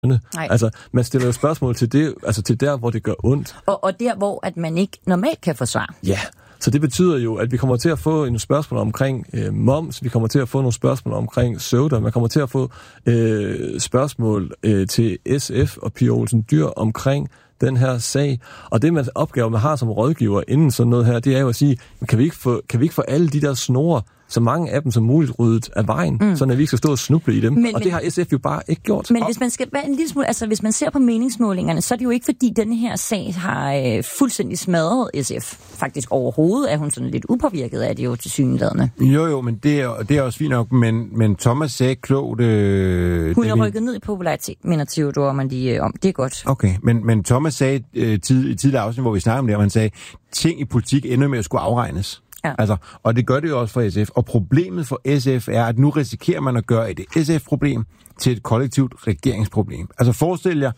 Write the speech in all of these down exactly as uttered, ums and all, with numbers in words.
Altså, man stiller jo spørgsmål til det, altså til der, hvor det gør ondt. Og, og der, hvor at man ikke normalt kan få svar. Ja, så det betyder jo, at vi kommer til at få nogle spørgsmål omkring øh, moms, vi kommer til at få nogle spørgsmål omkring søvder, man kommer til at få øh, spørgsmål øh, til S F og Pia Olsen Dyhr omkring den her sag. Og det man opgave, man har som rådgiver inden sådan noget her, det er jo at sige, kan vi ikke få, kan vi ikke få alle de der snore, så mange af dem som muligt ryddet af vejen, mm. så at vi ikke skal stå og snuble i dem. Men, og det men, har S F jo bare ikke gjort. Men hvis man skal være en lille smule, altså hvis man ser på meningsmålingerne, så er det jo ikke fordi denne her sag har øh, fuldstændig smadret S F. Faktisk overhovedet er hun sådan lidt upåvirket af det jo tilsyneladende. Jo jo, men det er, det er også fint nok, men, men Thomas sagde klogt... Øh, hun er rykket ned i popularitet, mener Theodor man lige øh, om. Det er godt. Okay, men, men Thomas sagde øh, tid, i tidligere afsnit, hvor vi snakkede om det, og han sagde, ting i politik ender med at skulle afregnes. Ja. Altså, og det gør det jo også for S F. Og problemet for S F er, at nu risikerer man at gøre et S F-problem til et kollektivt regeringsproblem. Altså forestil jer,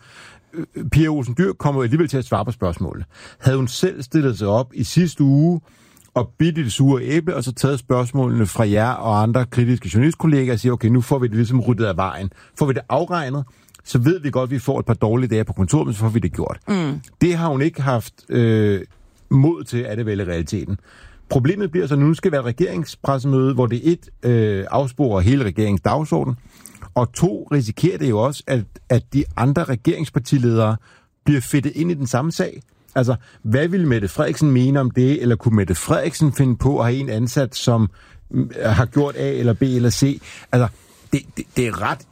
Pia Olsen Dyhr kommer alligevel til at svare på spørgsmålet. Havde hun selv stillet sig op i sidste uge og bidt i det sure æble, og så taget spørgsmålene fra jer og andre kritiske journalistkolleger og siger, okay, nu får vi det ligesom ryddet af vejen. Får vi det afregnet, så ved vi godt, at vi får et par dårlige dage på kontoret, men så får vi det gjort. Mm. Det har hun ikke haft øh, mod til, at det vel i realiteten. Problemet bliver så, at nu skal være et regeringspressemøde, hvor det et øh, afsporer hele regeringens dagsorden, og to risikerer det jo også, at, at de andre regeringspartiledere bliver fedtet ind i den samme sag. Altså, hvad ville Mette Frederiksen mene om det, eller kunne Mette Frederiksen finde på at have en ansat, som øh, har gjort A eller B eller C? Altså, det, det, det er ret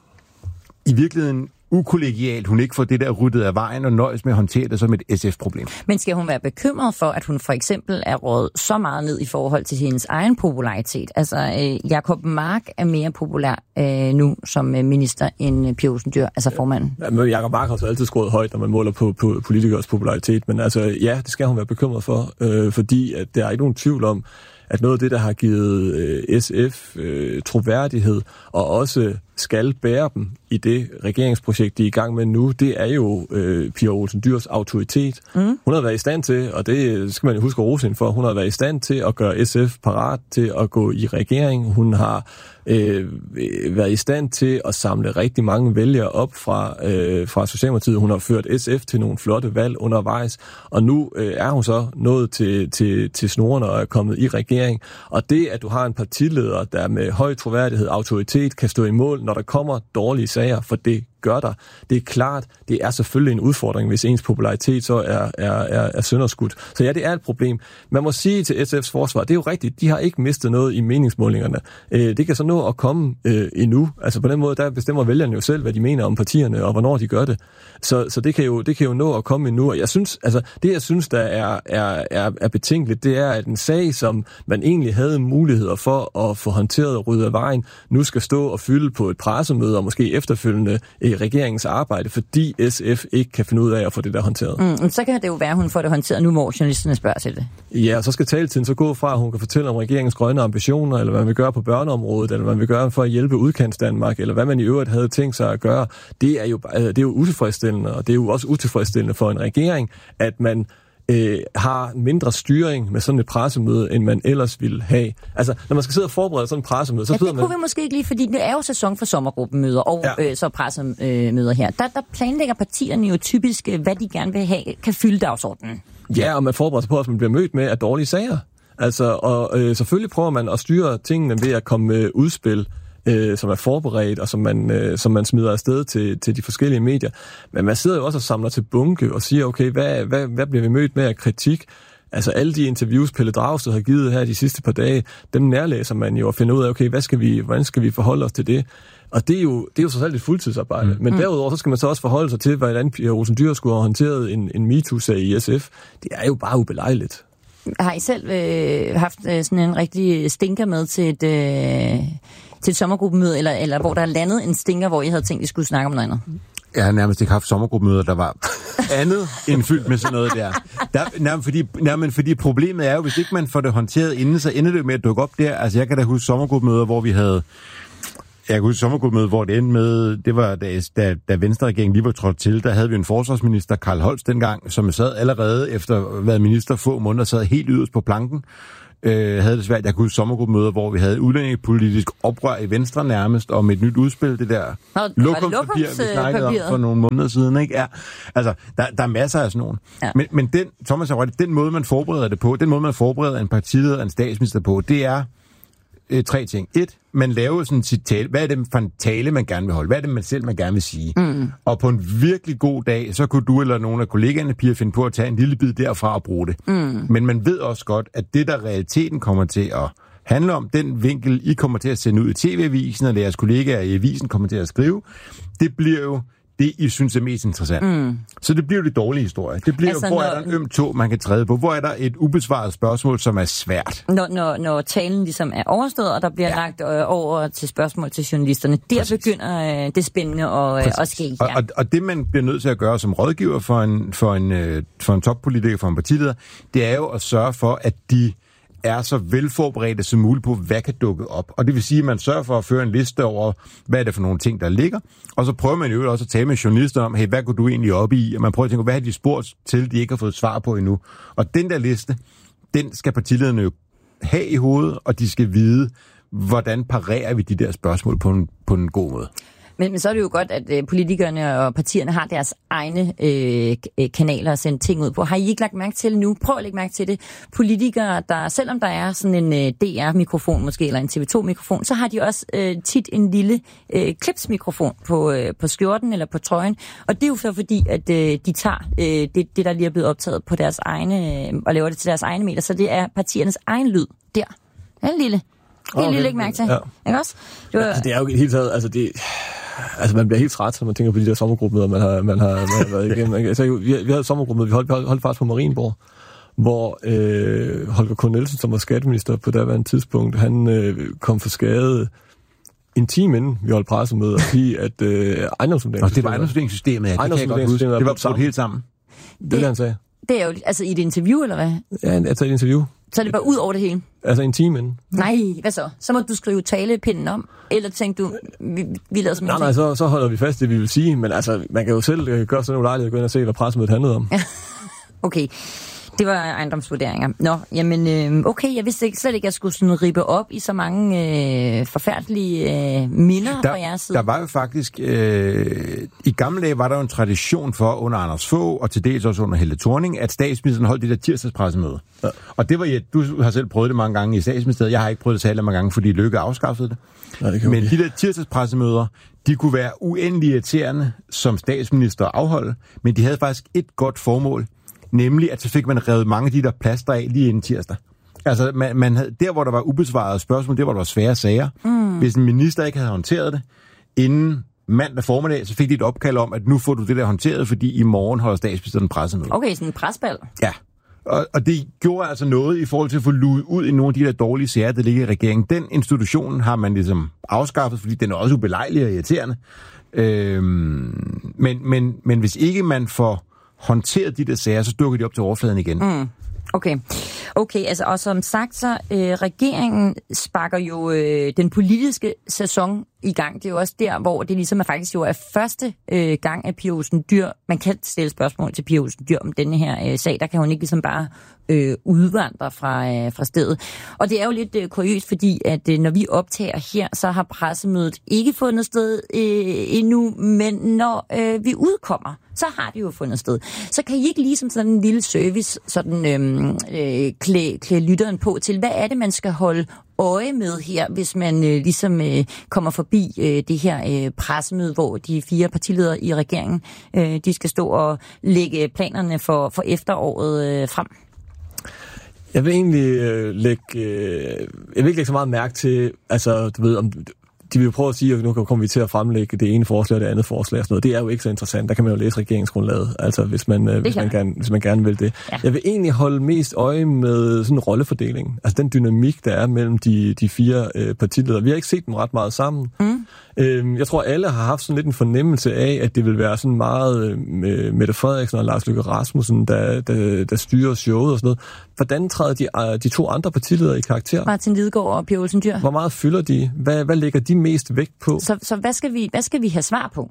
i virkeligheden ukollegialt, hun ikke får det der ryddet af vejen og nøjes med at håndtere det som et S F-problem. Men skal hun være bekymret for, at hun for eksempel er rådet så meget ned i forhold til hendes egen popularitet? Altså, øh, Jacob Mark er mere populær øh, nu som øh, minister end Pia Olsen Dyhr, altså formanden. Ja, men Jacob Mark har så altid skruet højt, når man måler på, på politikers popularitet, men altså, ja, det skal hun være bekymret for, øh, fordi at der er ikke nogen tvivl om, at noget af det, der har givet øh, S F øh, troværdighed, og også skal bære dem i det regeringsprojekt, de er i gang med nu, det er jo øh, Pia Olsen Dyhrs autoritet. Mm. Hun har været i stand til, og det skal man jo huske at rose hende for, hun har været i stand til at gøre S F parat til at gå i regering. Hun har øh, været i stand til at samle rigtig mange vælgere op fra, øh, fra Socialdemokratiet. Hun har ført S F til nogle flotte valg undervejs, og nu øh, er hun så nået til, til, til snorene og er kommet i regering. Og det, at du har en partileder, der med høj troværdighed, autoritet, kan stå i mål, når der kommer dårlige sager, for det gør der. Det er klart, det er selvfølgelig en udfordring, hvis ens popularitet så er, er, er, er sønderskudt. Så ja, det er et problem. Man må sige til S F's forsvar, det er jo rigtigt, de har ikke mistet noget i meningsmålingerne. Øh, det kan så nå at komme øh, endnu. Altså på den måde, der bestemmer vælgerne jo selv, hvad de mener om partierne, og hvornår de gør det. Så, så det, kan jo, det kan jo nå at komme endnu. Og jeg synes, altså, det jeg synes, der er, er, er, er betænkeligt, det er, at en sag, som man egentlig havde muligheder for at få håndteret og ryddet af vejen, nu skal stå og fylde på et pressemøde, og måske efterfølgende øh, regeringens arbejde, fordi S F ikke kan finde ud af at få det der håndteret. Mm, så kan det jo være, at hun får det håndteret nu, hvor journalisterne spørger til det. Ja, og så skal taletiden så gå fra, at hun kan fortælle om regeringens grønne ambitioner, eller hvad man vil gøre på børneområdet, eller hvad man vil gøre for at hjælpe udkantsdanmark, eller hvad man i øvrigt havde tænkt sig at gøre. Det er jo, det er jo utilfredsstillende, og det er jo også utilfredsstillende for en regering, at man Øh, har mindre styring med sådan et pressemøde, end man ellers ville have. Altså, når man skal sidde og forberede sådan et pressemøde, så ja, sidder det man... kunne vi måske ikke lige, fordi det er jo sæson for sommergruppemøder og ja. øh, så pressemøder her. Der, der planlægger partierne jo typisk, hvad de gerne vil have, kan fylde dagsordenen. Ja, og man forbereder sig på, at man bliver mødt med af dårlige sager. Altså, og øh, selvfølgelig prøver man at styre tingene ved at komme med udspil, Øh, som er forberedt, og som man, øh, som man smider afsted til, til de forskellige medier. Men man sidder jo også og samler til bunke og siger, okay, hvad, hvad, hvad bliver vi mødt med af kritik? Altså alle de interviews, Pelle Dragsted har givet her de sidste par dage, dem nærlæser man jo og finder ud af, okay, hvad skal vi, hvordan skal vi forholde os til det? Og det er jo, det er jo så selv et fuldtidsarbejde. Mm. Men derudover, så skal man så også forholde sig til, hvordan Pia Olsen Dyhr skulle have håndteret en, en MeToo-sag i S F. Det er jo bare ubelejligt. Har I selv øh, haft øh, sådan en rigtig stinker med til et... Øh til et sommergruppemøde, eller, eller hvor der er landet en stinker, hvor I havde tænkt, at I skulle snakke om noget andet? Jeg har nærmest ikke haft sommergruppemøder, der var andet end fyldt med sådan noget der. der nærmest fordi, nærmest fordi problemet er jo, hvis ikke man får det håndteret inden, så ender det jo med at dukke op der. Altså jeg kan da huske sommergruppemøder, hvor vi havde... Jeg kan huske sommergruppemødet, hvor det endte med, det var da, da, da Venstre-regeringen lige var trådt til, der havde vi en forsvarsminister, Karl Holst dengang, som sad allerede efter at have været minister få måneder, sad helt yderst på planken. øh, havde det svært. Jeg kunne huske sommergruppemøder, hvor vi havde udlændingepolitisk oprør i Venstre nærmest, om et nyt udspil, det der lokumspapir, vi snakkede om for nogle måneder siden, ikke? Ja, altså, der, der er masser af sådan nogle. Ja. Men, men den, Thomas har ret, den måde, man forbereder det på, den måde, man forbereder en partileder og en statsminister på, det er øh, tre ting. Et, man laver sådan sit tale. Hvad er det for en tale, man gerne vil holde? Hvad er det, man selv man gerne vil sige? Mm. Og på en virkelig god dag, så kunne du eller nogle af kollegaerne, Pia, finde på at tage en lille bid derfra og bruge det. Mm. Men man ved også godt, at det, der realiteten kommer til at handle om, den vinkel, I kommer til at sende ud i T V-avisen, og jeres kollegaer i avisen kommer til at skrive, det bliver jo det, I synes er mest interessant. Mm. Så det bliver jo de dårlige historier. Det bliver altså, jo, hvor når, er der en øm tog, man kan træde på? Hvor er der et ubesvaret spørgsmål, som er svært? Når, når, når talen ligesom er overstået, og der bliver ja. lagt øh, over til spørgsmål til journalisterne, der Præcis. begynder øh, det spændende at, øh, at ske. Ja. Og, og, og det, man bliver nødt til at gøre som rådgiver for en, for en, øh, for en toppolitiker, for en partileder, det er jo at sørge for, at de er så velforberedte som muligt på, hvad kan dukke op. Og det vil sige, at man sørger for at føre en liste over, hvad er det for nogle ting, der ligger. Og så prøver man jo også at tale med journalister om, hey, hvad går du egentlig op i? Og man prøver at tænke, hvad har de spurgt til, de ikke har fået svar på endnu. Og den der liste, den skal partilederne jo have i hovedet, og de skal vide, hvordan parerer vi de der spørgsmål på en, på en god måde. Men, men så er det jo godt, at øh, politikerne og partierne har deres egne øh, kanaler at sende ting ud på. Har I ikke lagt mærke til nu? Prøv at lægge mærke til det. Politikere, der, selvom der er sådan en øh, D R-mikrofon måske, eller en T V to-mikrofon, så har de også øh, tit en lille øh, klipsmikrofon på, øh, på skjorten eller på trøjen. Og det er jo så fordi, at øh, de tager øh, det, det, der lige er blevet optaget på deres egne, øh, og laver det til deres egne medier. Så det er partiernes egen lyd der. Den lille. Det er okay. Lige lægge mærke til. Ja. Ikke også? Det, var... ja, altså, det er jo helt taget, altså det... Altså, man bliver helt træt, når man tænker på de der sommergruppemøder, man har, man har, man har været igennem. Altså, vi, vi havde et sommergruppemøde, vi holdt, vi holdt faktisk på Marienborg, hvor øh, Holger K. Nielsen, som var skatteminister på daværende tidspunkt, han øh, kom for skade en time inden vi holdt pressemøde, og sige, at øh, ejendomsvurderingssystemet... det var ejendomsvurderingssystemet, ja. Ejendomsvurderingssystemet det var brugt helt sammen. Det, det, det han sagde. Det er jo altså i et interview, eller hvad? Ja, altså et interview. Så er det bare ud over det hele? Altså en time inden. Nej, hvad så? Så må du skrive talepinden om? Eller tænkte du, vi, vi lader som en Nej, nej, så, så holder vi fast det, vi vil sige. Men altså, man kan jo selv gøre sådan nogle lejligheder og gå ind og se, hvad pressemødet handlede om. Okay. Det var ejendomsvurderinger. Nå, jamen, øh, okay, jeg vidste ikke, slet ikke, at jeg skulle sådan rippe op i så mange øh, forfærdelige øh, minder der, fra jeres side. Der var jo faktisk, øh, i gamle dage var der jo en tradition for, under Anders Fogh, og til dels også under Helle Thorning, at statsministeren holdt det der tirsdagspressemøde. Ja. Og det var ja, du har selv prøvet det mange gange i statsministeriet. Jeg har ikke prøvet det særlig mange gange, fordi Løkke afskaffede det. Ja, det Men de der tirsdagspressemøder, de kunne være uendelig irriterende som statsminister at afholde, men de havde faktisk et godt formål. Nemlig, at så fik man revet mange af de der plaster af lige inden tirsdag. Altså, man, man havde, der hvor der var ubesvarede spørgsmål, der hvor der var svære sager. Mm. Hvis en minister ikke havde håndteret det, inden mandag formiddag, så fik de et opkald om, at nu får du det der håndteret, fordi i morgen holder statsministeren pressemøde. Okay, sådan en presbal. Ja, og, og det gjorde altså noget i forhold til at få luet ud i nogle af de der dårlige sager, der ligger i regeringen. Den institution har man ligesom afskaffet, fordi den er også ubelejlig og irriterende. Øhm, men, men, men hvis ikke man får håndteret de der sager, så dukker de op til overfladen igen. Mm. Okay. Okay, altså, og som sagt, så øh, regeringen sparker jo øh, den politiske sæson i gang. Det er jo også der, hvor det ligesom er faktisk jo er første øh, gang, at Pia Olsen Dyhr, man kan stille spørgsmål til Pia Olsen Dyhr om denne her øh, sag, der kan hun ikke ligesom bare øh, udvandre fra, øh, fra stedet. Og det er jo lidt øh, kuriøst, fordi at øh, når vi optager her, så har pressemødet ikke fundet sted øh, endnu, men når øh, vi udkommer, så har det jo fundet sted. Så kan I ikke ligesom sådan en lille service, sådan øh, øh, klæde klæ lytteren på til, hvad er det, man skal holde øje med her, hvis man øh, ligesom øh, kommer forbi øh, det her øh, pressemøde, hvor de fire partiledere i regeringen, øh, de skal stå og lægge planerne for, for efteråret øh, frem? Jeg vil egentlig øh, lægge, øh, jeg vil ikke lægge så meget mærke til, altså du ved, om de vil jo prøve at sige, at nu kommer vi til at fremlægge det ene forslag og det andet forslag og sådan noget. Det er jo ikke så interessant. Der kan man jo læse regeringsgrundlaget, altså hvis man, øh, hvis man, gerne, hvis man gerne vil det. Ja. Jeg vil egentlig holde mest øje med sådan en rollefordeling. Altså den dynamik, der er mellem de, de fire øh, partiledere. Vi har ikke set dem ret meget sammen. Mm. Øh, jeg tror, alle har haft sådan lidt en fornemmelse af, at det vil være sådan meget øh, Mette Frederiksen og Lars Løkke Rasmussen, der, der, der styrer showet og sådan noget. Hvordan træder de, de to andre partiledere i karakter? Martin Lidegaard og Pia Olsen Dyhr. Hvor meget fylder de? Hvad, hvad lægger de mest vægt på? Så, så hvad, skal vi, hvad skal vi have svar på?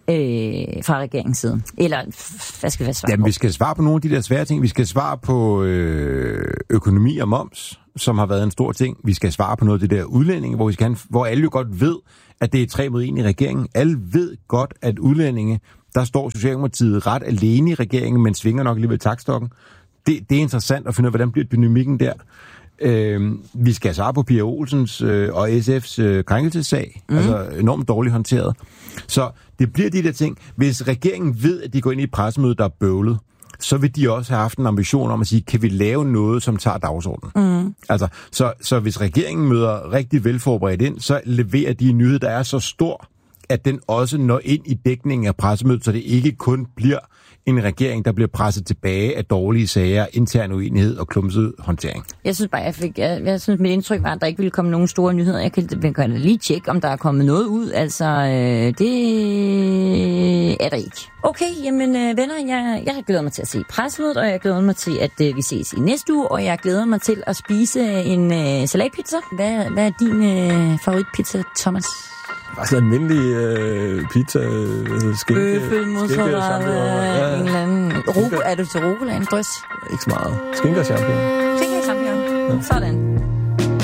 øh, fra regeringens side? Eller hvad skal vi svare Jamen, på? vi skal svare på nogle af de der svære ting. Vi skal svare på øh, økonomi og moms, som har været en stor ting. Vi skal svare på noget af det der udlændinge, hvor, vi skal, hvor alle jo godt ved, at det er tre mod en i regeringen. Alle ved godt, at udlændinge, der står Socialdemokratiet ret alene i regeringen, men svinger nok alligevel taktstokken. Det, det er interessant at finde ud af, hvordan bliver dynamikken der. Øh, vi skal svare på Pia Olsens øh, og S F's øh, krænkelsessag, mm. altså enormt dårligt håndteret. Så det bliver de der ting. Hvis regeringen ved, at de går ind i et pressemøde, der er bøvlet, så vil de også have haft en ambition om at sige, kan vi lave noget, som tager dagsordenen? Mm. Altså, så, så hvis regeringen møder rigtig velforberedt ind, så leverer de en nyhed, der er så stor, at den også når ind i dækningen af pressemødet, så det ikke kun bliver en regering, der bliver presset tilbage af dårlige sager, intern uenighed og klumset håndtering. Jeg synes bare, jeg fik, jeg, jeg synes, mit indtryk var, at der ikke ville komme nogen store nyheder. Jeg kan, jeg kan lige tjekke, om der er kommet noget ud. Altså, øh, det er der ikke. Okay, jamen øh, venner, jeg, jeg glæder mig til at se pressemødet, og jeg glæder mig til, at øh, vi ses i næste uge, og jeg glæder mig til at spise en øh, salatpizza. Hvad, hvad er din øh, favoritpizza, Thomas? Altså en almindelig øh, pizza, øh, skinke. Bøffel, mozzarella, ja. En eller anden... Rugo, er du til rucola, en drys? Ikke så meget. Skinke og champignon. Skinke og champignon. Ja. Sådan.